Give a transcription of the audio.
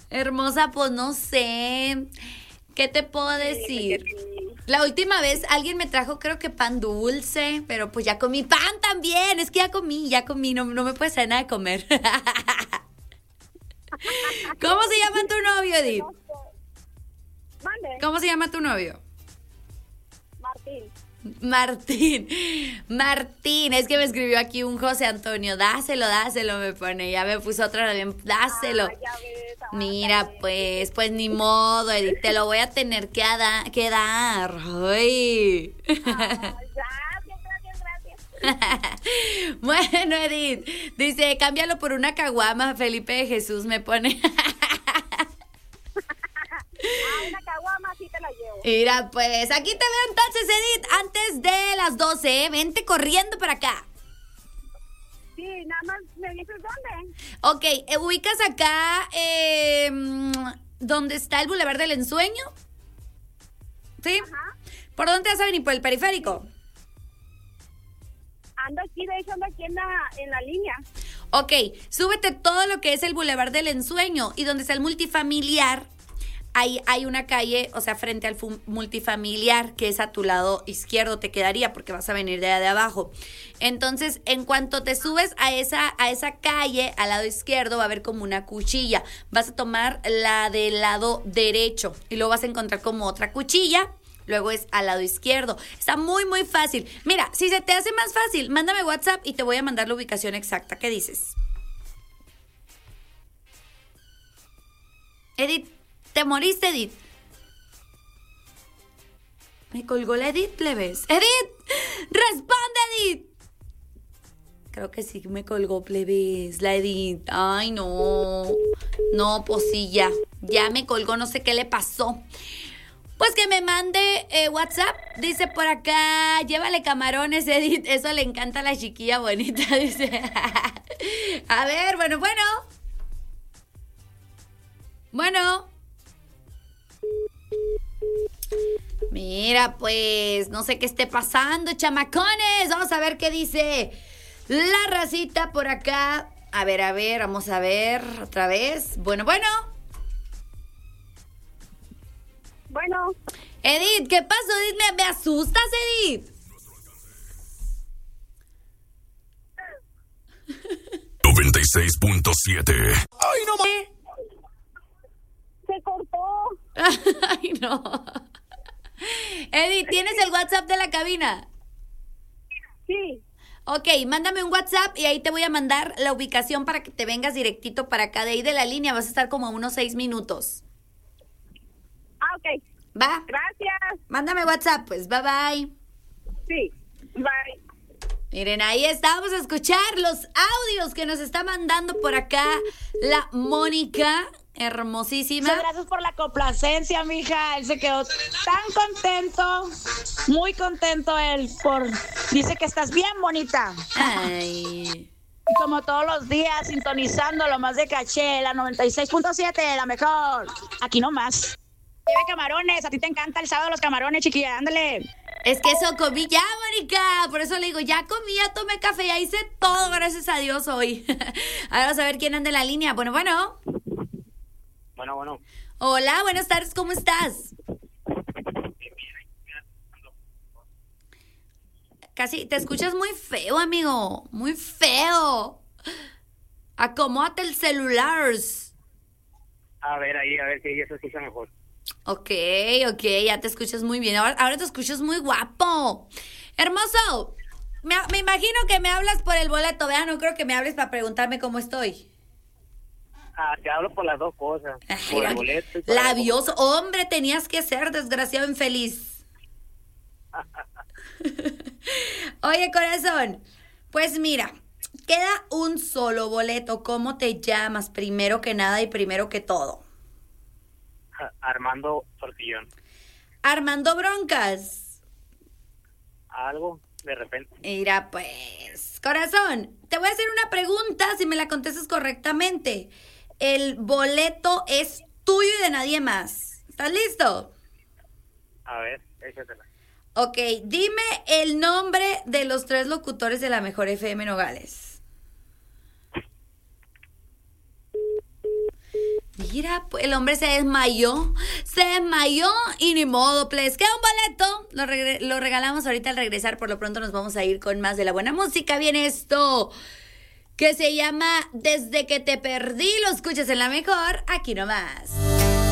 Hermosa, pues no sé. ¿Qué te puedo decir? La última vez alguien me trajo, creo que pan dulce, pero pues ya comí pan también. Es que ya comí, no me puedes traer nada de comer. ¿Cómo se llama tu novio, Edith? Mande. ¿Cómo se llama tu novio? Martín, es que me escribió aquí un José Antonio, dáselo, me pone, ya me puso otra, dáselo. Ya ves, Mira, pues ni modo, Edith, te lo voy a tener que dar. Ay. Gracias. Bueno, Edith, dice, cámbialo por una caguama, Felipe de Jesús me pone. Una caguama sí te la llevo. Mira, pues aquí te veo entonces, Edith, antes de las 12, ¿eh? Vente corriendo para acá. Sí, nada más me dices dónde. Ok, ubicas acá donde está el Boulevard del Ensueño. ¿Sí? Ajá. ¿Por dónde te vas a venir? ¿Por el periférico? Ando aquí, de hecho ando aquí en la línea. Ok, súbete todo lo que es el Boulevard del Ensueño y donde está el multifamiliar. Ahí hay una calle, o sea, frente al multifamiliar, que es a tu lado izquierdo, te quedaría porque vas a venir de allá de abajo. Entonces, en cuanto te subes a esa calle, al lado izquierdo, va a haber como una cuchilla. Vas a tomar la del lado derecho y luego vas a encontrar como otra cuchilla. Luego es al lado izquierdo. Está muy, muy fácil. Mira, si se te hace más fácil, mándame WhatsApp y te voy a mandar la ubicación exacta. ¿Qué dices? Edith, ¿te moriste, Edith? Me colgó la Edith, plebes. ¡Edith! ¡Responde, Edith! Creo que sí me colgó, plebes, la Edith. Ay, no. No, pues sí, ya me colgó, no sé qué le pasó. Pues que me mande WhatsApp. Dice por acá, llévale camarones, Edith. Eso le encanta a la chiquilla bonita, dice. A ver, bueno. Mira, pues, no sé qué esté pasando, chamacones. Vamos a ver qué dice la racita por acá. A ver, vamos a ver otra vez. Bueno. Bueno. Edith, ¿qué pasó? Edith, me asustas, Edith. 96.7. ¡Ay, no! Se cortó. ¡Ay, no! Edith, ¿tienes el WhatsApp de la cabina? Sí. Ok, mándame un WhatsApp y ahí te voy a mandar la ubicación para que te vengas directito para acá. De ahí de la línea vas a estar como a unos 6 minutos. Ok. ¿Va? Gracias. Mándame WhatsApp, pues. Bye. Sí. Bye. Miren, ahí está. Vamos a escuchar los audios que nos está mandando por acá la Mónica. Hermosísima. Gracias por la complacencia, mija. Él se quedó tan contento, muy contento él. Dice que estás bien bonita. Ay. Y como todos los días, sintonizando lo más de caché, la 96.7, la mejor. Aquí nomás. Lleve camarones, a ti te encanta el sábado los camarones, chiquilla, ándale. Es que eso comí ya, Mónica. Por eso le digo, ya comí, ya tomé café, ya hice todo, gracias a Dios hoy. Ahora vamos a ver quién anda en la línea. Bueno. Bueno. Hola, buenas tardes, ¿cómo estás? Casi, te escuchas muy feo, amigo, muy feo. Acomódate el celular. A ver si ya se escucha mejor. Ok, ya te escuchas muy bien. Ahora te escuchas muy guapo. Hermoso, me imagino que me hablas por el boleto, ¿verdad? No creo que me hables para preguntarme cómo estoy. Te hablo por las dos cosas. Ay, Por el boleto y por labioso, hombre, tenías que ser desgraciado infeliz. Oye, corazón, pues mira, queda un solo boleto. ¿Cómo te llamas? Primero que nada y primero que todo. Armando Tortillón. Armando Broncas. Algo, de repente. Mira, pues, corazón, te voy a hacer una pregunta si me la contestas correctamente. El boleto es tuyo y de nadie más. ¿Estás listo? A ver, échatela. Ok, dime el nombre de los 3 locutores de la Mejor FM Nogales. Mira, pues, el hombre se desmayó y ni modo, pues. Queda un boleto, lo regalamos ahorita al regresar. Por lo pronto nos vamos a ir con más de la buena música. Viene esto que se llama Desde que te perdí. Lo escuchas en La Mejor, aquí nomás.